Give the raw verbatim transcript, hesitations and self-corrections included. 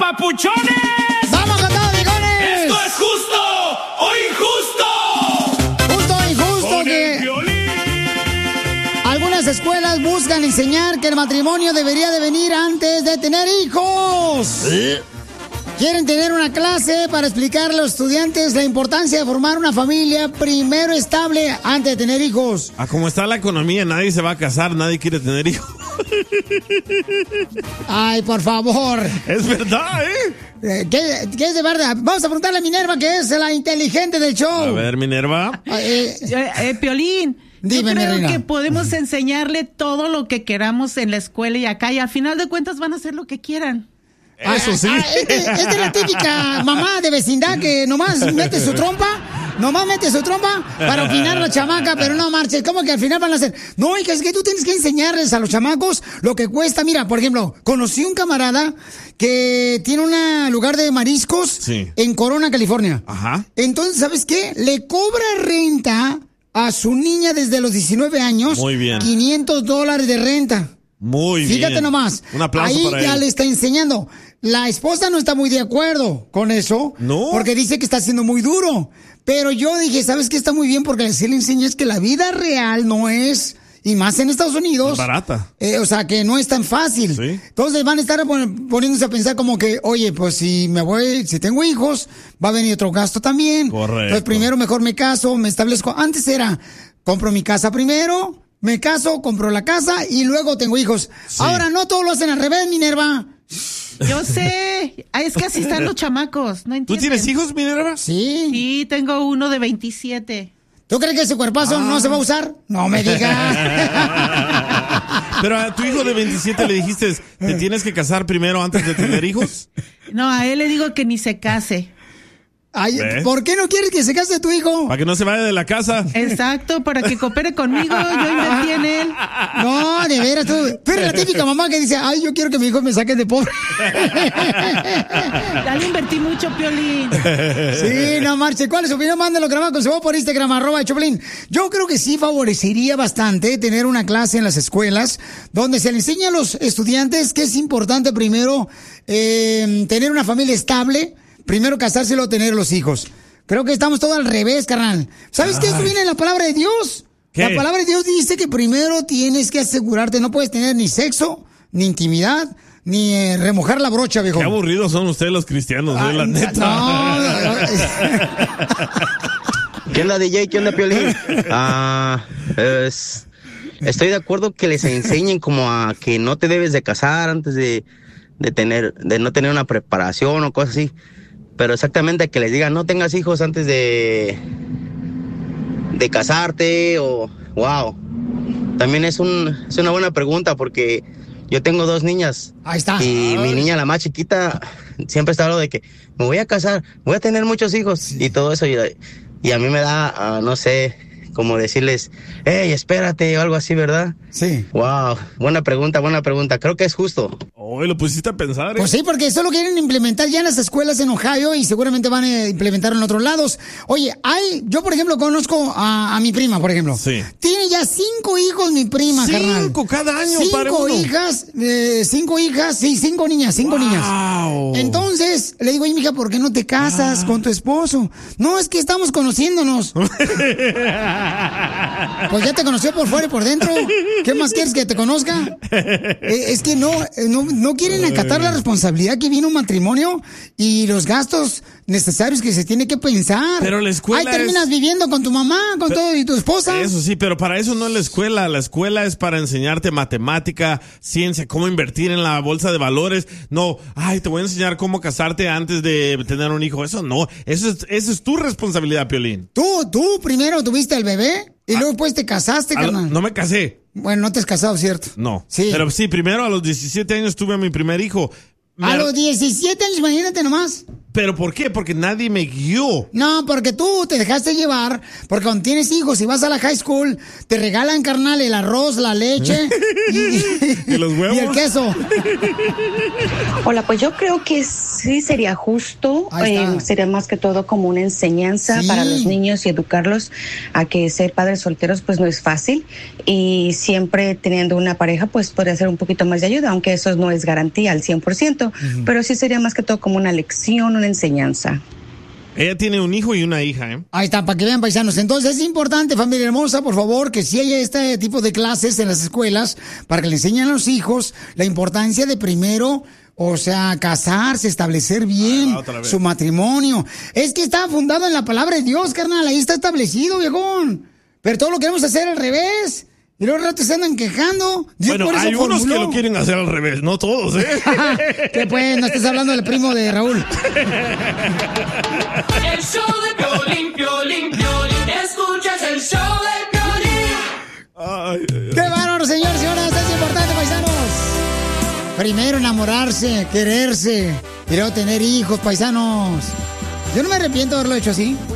papuchones! ¡Vamos con todo, viejones! ¡Esto es justo o injusto! Justo o injusto Con que... el Piolín. Algunas escuelas buscan enseñar que el matrimonio debería de venir antes de tener hijos. ¿Eh? Quieren tener una clase para explicar a los estudiantes la importancia de formar una familia primero estable antes de tener hijos. A como está la economía, nadie se va a casar, nadie quiere tener hijos. Ay, por favor. Es verdad, ¿eh? Eh, ¿Qué, qué es de verdad? Vamos a preguntarle a Minerva, que es la inteligente del show. A ver, Minerva. Eh, Eh, eh, Piolín, Dime, yo mi creo reina. que podemos enseñarle todo lo que queramos en la escuela y acá, y al final de cuentas van a hacer lo que quieran. Ah, Eso sí. ah, es, de, es de la típica mamá de vecindad que nomás mete su trompa, nomás mete su trompa para opinar a la chamaca, pero no marches, ¿cómo que al final van a hacer? No, hija, es que tú tienes que enseñarles a los chamacos lo que cuesta. Mira, por ejemplo, conocí un camarada que tiene un lugar de mariscos Sí. en Corona, California. Ajá. Entonces, ¿sabes qué? Le cobra renta a su niña desde los diecinueve años. Muy bien. quinientos dólares de renta. Muy bien. Fíjate nomás. Un aplauso Ahí para ya él. le está enseñando. La esposa no está muy de acuerdo con eso. No. Porque dice que está siendo muy duro. Pero yo dije, ¿sabes qué? Está muy bien porque así le enseñas que la vida real no es, y más en Estados Unidos. Es barata. eh, o sea, que no es tan fácil. Sí. Entonces van a estar pon- poniéndose a pensar como que, oye, pues si me voy, si tengo hijos, va a venir otro gasto también. Correcto. Entonces primero mejor me caso, me establezco. Antes era, compro mi casa primero, me caso, compro la casa y luego tengo hijos. Sí. Ahora no todos lo hacen al revés, Minerva. Yo sé, Ay, es que así están los chamacos, ¿no ¿Tú entienden? tienes hijos, Minerva? Sí. Sí, tengo uno de veintisiete. ¿Tú crees que ese cuerpazo Ah. no se va a usar? No me digas. Pero a tu hijo de veintisiete le dijiste, ¿te tienes que casar primero antes de tener hijos? No, a él le digo que ni se case. Ay, ¿Ves? ¿por qué no quieres que se case tu hijo? Para que no se vaya de la casa. Exacto, para que coopere conmigo, yo invertí en él. No, de veras, tú. Tú eres la típica mamá que dice, ay, yo quiero que mi hijo me saque de pobre. Ya le invertí mucho, Piolín. Sí, no marche. ¿Cuál es su opinión? Mándalo grabado con su voz por Instagram, arroba de Choplin. Yo creo que sí favorecería bastante tener una clase en las escuelas donde se le enseña a los estudiantes que es importante primero eh, tener una familia estable, primero casarse y luego tener los hijos. Creo que estamos todo al revés, carnal. ¿Sabes qué? Esto viene en la palabra de Dios. ¿Qué? La palabra de Dios dice que primero tienes que asegurarte, no puedes tener ni sexo, ni intimidad, ni eh, remojar la brocha, viejo. Qué aburridos son ustedes los cristianos, Ah, eh, la neta. no, no, no. ¿Qué onda, D J? ¿Qué onda, Piolín? Ah, es- estoy de acuerdo que les enseñen como a que no te debes de casar antes de, de tener, de no tener una preparación o cosas así. Pero exactamente que les digan, no tengas hijos antes de, de casarte o, wow. También es un, es una buena pregunta porque yo tengo dos niñas. Ahí está. Y mi niña, la más chiquita, siempre está hablando de que me voy a casar, voy a tener muchos hijos y todo eso. Y, y a mí me da, ah, no sé, como decirles, hey, espérate o algo así, ¿verdad? Sí. Wow, buena pregunta, buena pregunta. Creo que es justo. Hoy lo pusiste a pensar, ¿eh? Pues sí, porque eso lo quieren implementar ya en las escuelas en Ohio y seguramente van a implementarlo en otros lados. Oye, hay, yo por ejemplo conozco a, a mi prima, por ejemplo. Sí. Tiene ya cinco hijos mi prima, carnal. Cinco cada año, Cinco para uno. hijas, eh, cinco hijas, sí, cinco niñas, cinco Wow. niñas. Entonces, le digo, oye, mija, ¿por qué no te casas Ah. con tu esposo? No, es que estamos conociéndonos. Pues ya te conoció por fuera y por dentro. ¿Qué más quieres que te conozca? Eh, es que no, eh, no, no quieren acatar la responsabilidad que viene un matrimonio y los gastos necesarios que se tiene que pensar. Pero la escuela Ahí terminas es- viviendo con tu mamá, con todo y tu esposa. Eso sí, pero para eso no es la escuela. La escuela es para enseñarte matemática, ciencia, cómo invertir en la bolsa de valores. No, ay, te voy a enseñar cómo casarte antes de tener un hijo. Eso no, eso es, eso es tu responsabilidad, Piolín. Tú, tú primero tuviste el bebé y luego después te casaste, A lo- carnal. no me casé, Bueno, no te has casado, ¿cierto? no. Sí. Pero sí, primero a los diecisiete años tuve a mi primer hijo. Me- A los diecisiete años, imagínate nomás. ¿Pero por qué? Porque nadie me guió. No, porque tú te dejaste llevar, porque cuando tienes hijos y vas a la high school, te regalan, carnal, el arroz, la leche y, ¿Y los huevos? y el queso. Hola, pues yo creo que es sí sería justo, eh, sería más que todo como una enseñanza sí. para los niños y educarlos a que ser padres solteros pues no es fácil y siempre teniendo una pareja pues podría ser un poquito más de ayuda, aunque eso no es garantía al cien por ciento, uh-huh. pero sí sería más que todo como una lección, una enseñanza. Ella tiene un hijo y una hija, ¿eh? Ahí está, para que vean, paisanos. Entonces es importante, familia hermosa, por favor, que si haya este tipo de clases en las escuelas para que le enseñen a los hijos la importancia de primero, o sea, casarse, establecer bien ah, su matrimonio. Es que está fundado en la palabra de Dios, carnal, ahí está establecido, viejón. Pero todo lo queremos hacer al revés. Y los ratos se andan quejando. Dios, bueno, por eso hay unos formuló. Que lo quieren hacer al revés, no todos, ¿eh? Que pues, no estés hablando del primo de Raúl. El show de Piolín, Piolín, Piolín. Escuchas el show de Piolín. Ay, ay, ay. ¡Qué bárbaro, señor, señoras! Es importante, paisanos. Primero enamorarse, quererse. Y luego tener hijos, paisanos. Yo no me arrepiento de haberlo hecho así.